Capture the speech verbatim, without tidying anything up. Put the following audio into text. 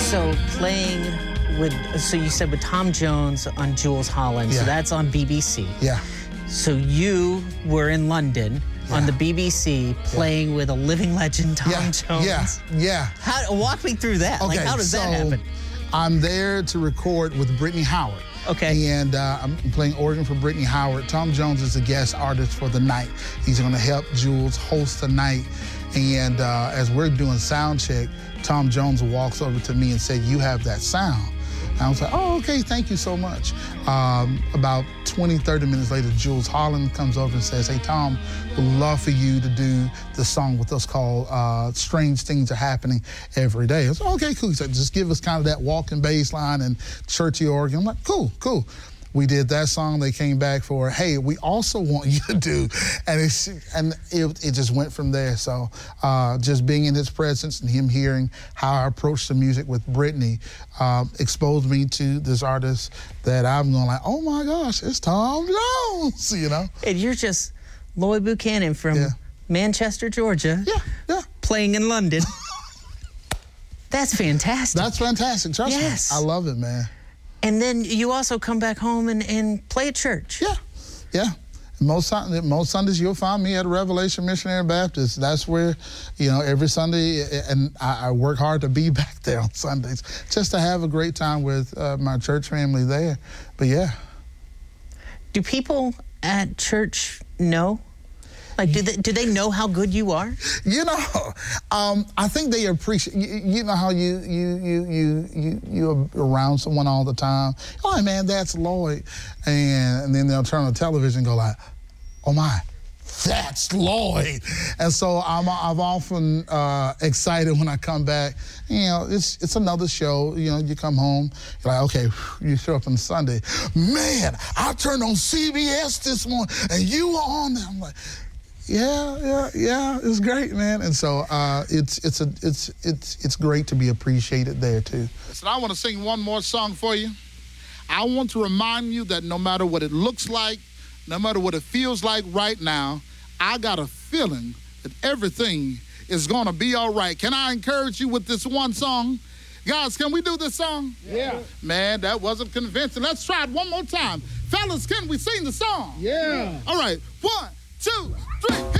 So playing with, so you said with Tom Jones on Jools Holland, Yeah. so that's on B B C. Yeah. So you were in London Yeah. on the B B C playing with a living legend, Tom Yeah. Jones. Yeah. Yeah. How, walk me through that. Okay, Like, how does so that happen? I'm there to record with Brittany Howard. Okay. And uh, I'm playing organ for Brittany Howard. Tom Jones is a guest artist for the night. He's going to help Jools host the night. And uh, as we're doing sound check, Tom Jones walks over to me and said, "You have that sound." And I was like, "Oh, okay, thank you so much." Um, about twenty, thirty minutes later, Jools Holland comes over and says, "Hey, Tom, would love for you to do the song with us called uh, Strange Things Are Happening Every Day." I said, "Okay, cool." He said, "Just give us kind of that walking bass line and churchy organ." I'm like, "Cool, cool." We did that song. They came back for, "Hey, we also want you to do," and it's and it, it just went from there. So uh, just being in his presence and him hearing how I approached the music with Brittany uh, exposed me to this artist that I'm going like, "Oh my gosh, it's Tom Jones," you know. And you're just Lloyd Buchanan from Yeah. Manchester, Georgia, Yeah, yeah. playing in London. That's fantastic. That's fantastic. Trust Yes. me, I love it, man. And then you also come back home and, and play at church. Yeah, yeah. Most Sun- most Sundays you'll find me at Revelation Missionary Baptist. That's where, you know, every Sunday, and I, I work hard to be back there on Sundays, just to have a great time with uh, my church family there. But yeah. Do people at church know? Like, do they, do they know how good you are? You know, um, I think they appreciate. You, you know how you you you you you you're around someone all the time. "Oh man, that's Lloyd," and, and then they'll turn on the television and go like, "Oh my, that's Lloyd." And so I'm I'm often uh, excited when I come back. You know, it's it's another show. You know, you come home, you're like, okay, you show up on Sunday. "Man, I turned on C B S this morning and you were on there." I'm like, Yeah, yeah, yeah. It's great, man. And so uh, it's it's a it's it's it's great to be appreciated there too. So I want to sing one more song for you. I want to remind you that no matter what it looks like, no matter what it feels like right now, I got a feeling that everything is gonna be all right. Can I encourage you with this one song? Guys, can we do this song? Yeah. Man, that wasn't convincing. Let's try it one more time. Fellas, can we sing the song? Yeah. All right, one, two, three.